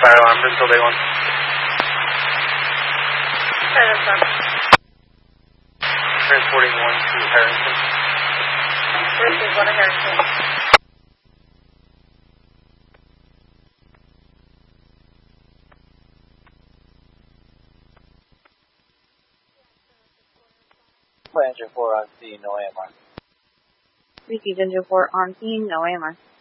fire alarm, Bristol Day 1. Transporting 1 to Harrington. Bristol, 1 to Harrington. Engine 4 on scene, no AMR. Received engine 4 on scene, no AMR.